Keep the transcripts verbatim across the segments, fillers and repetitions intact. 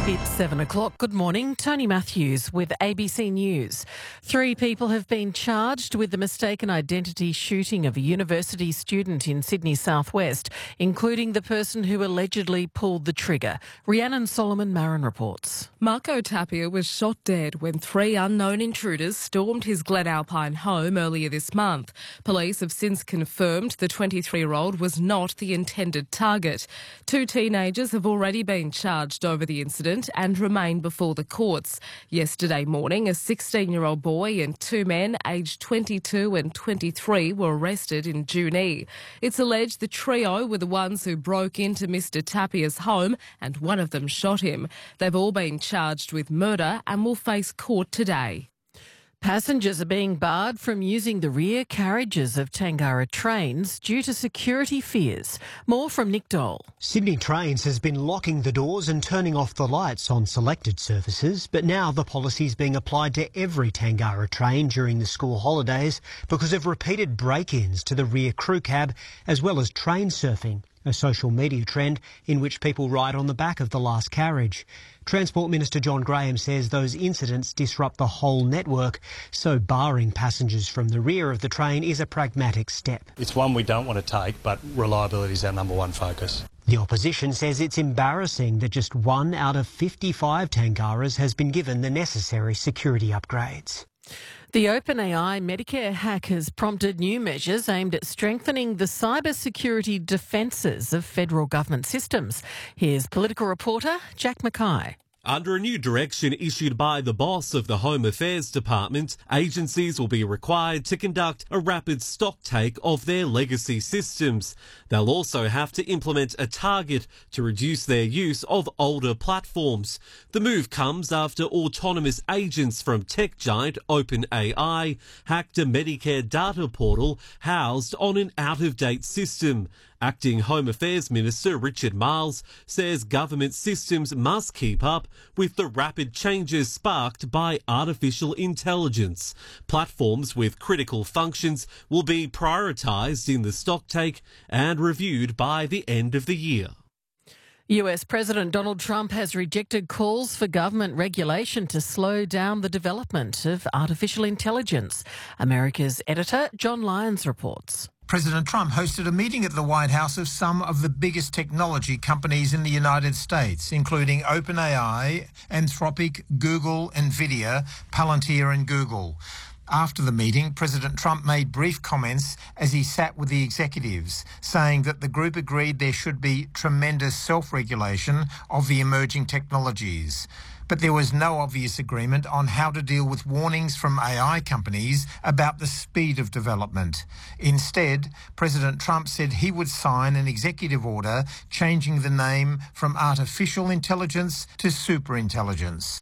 It's seven o'clock. Good morning. Tony Matthews with A B C News. Three people have been charged with the mistaken identity shooting of a university student in Sydney southwest, including the person who allegedly pulled the trigger. Rhiannon Solomon Marin reports. Marco Tapia was shot dead when three unknown intruders stormed his Glen Alpine home earlier this month. Police have since confirmed the twenty-three-year-old was not the intended target. Two teenagers have already been charged over the incident and remain before the courts. Yesterday morning, a sixteen-year-old boy and two men aged twenty-two and twenty-three were arrested in Junee. It's alleged the trio were the ones who broke into Mister Tapia's home and one of them shot him. They've all been charged with murder and will face court today. Passengers are being barred from using the rear carriages of Tangara trains due to security fears. More from Nick Dole. Sydney Trains has been locking the doors and turning off the lights on selected services, but now the policy is being applied to every Tangara train during the school holidays because of repeated break-ins to the rear crew cab as well as train surfing, a social media trend in which people ride on the back of the last carriage. Transport Minister John Graham says those incidents disrupt the whole network, so barring passengers from the rear of the train is a pragmatic step. It's one we don't want to take, but reliability is our number one focus. The opposition says it's embarrassing that just one out of fifty-five Tangaras has been given the necessary security upgrades. The OpenAI Medicare hack has prompted new measures aimed at strengthening the cybersecurity defences of federal government systems. Here's political reporter Jack Mackay. Under a new direction issued by the boss of the Home Affairs Department, agencies will be required to conduct a rapid stocktake of their legacy systems. They'll also have to implement a target to reduce their use of older platforms. The move comes after autonomous agents from tech giant OpenAI hacked a Medicare data portal housed on an out-of-date system. Acting Home Affairs Minister Richard Marles says government systems must keep up with the rapid changes sparked by artificial intelligence. Platforms with critical functions will be prioritised in the stocktake and reviewed by the end of the year. U S President Donald Trump has rejected calls for government regulation to slow down the development of artificial intelligence. America's editor John Lyons reports. President Trump hosted a meeting at the White House of some of the biggest technology companies in the United States, including OpenAI, Anthropic, Google, Nvidia, Palantir and Google. After the meeting, President Trump made brief comments as he sat with the executives, saying that the group agreed there should be tremendous self-regulation of the emerging technologies. But there was no obvious agreement on how to deal with warnings from A I companies about the speed of development. Instead, President Trump said he would sign an executive order changing the name from artificial intelligence to superintelligence.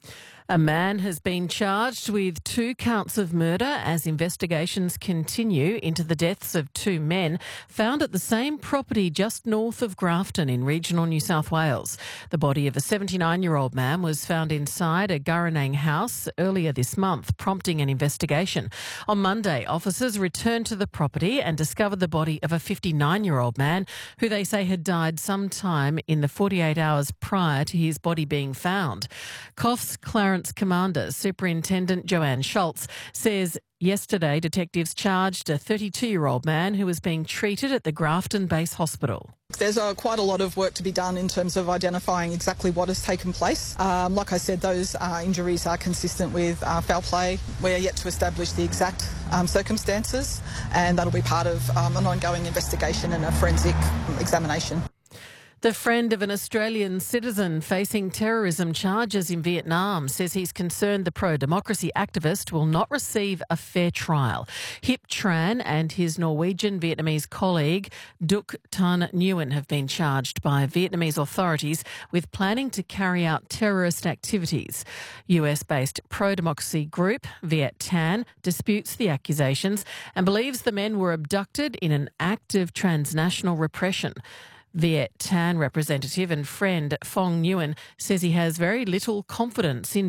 A man has been charged with two counts of murder as investigations continue into the deaths of two men found at the same property just north of Grafton in regional New South Wales. The body of a seventy-nine-year-old man was found inside a Gurranang house earlier this month, prompting an investigation. On Monday, officers returned to the property and discovered the body of a fifty-nine-year-old man who they say had died sometime in the forty-eight hours prior to his body being found. C O F's Clarence Commander, Superintendent Joanne Schultz, says yesterday detectives charged a thirty-two-year-old man who was being treated at the Grafton Base Hospital. There's uh, quite a lot of work to be done in terms of identifying exactly what has taken place. Um, like I said, those uh, injuries are consistent with uh, foul play. We're yet to establish the exact um, circumstances, and that'll be part of um, an ongoing investigation and a forensic examination. The friend of an Australian citizen facing terrorism charges in Vietnam says he's concerned the pro-democracy activist will not receive a fair trial. Hip Tran and his Norwegian-Vietnamese colleague Duc Tan Nguyen have been charged by Vietnamese authorities with planning to carry out terrorist activities. U S-based pro-democracy group Viet Tan disputes the accusations and believes the men were abducted in an act of transnational repression. Viet Tan representative and friend Phong Nguyen says he has very little confidence in